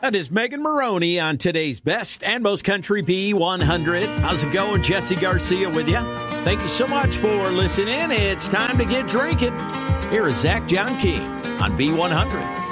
That is Megan Maroney on today's Best and Most Country B100. How's it going? Jesse Garcia with you. Thank you so much for listening. It's time to get drinking. Here is Zach John King on B100.